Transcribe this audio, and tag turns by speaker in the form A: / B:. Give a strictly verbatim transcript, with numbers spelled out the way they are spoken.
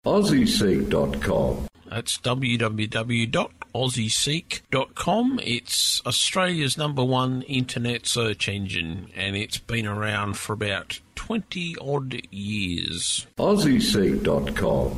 A: Aussie Seek dot com.
B: That's w w w dot aussie seek dot com. It's Australia's number one internet search engine, and it's been around for about twenty odd years.
A: Aussie Seek dot com.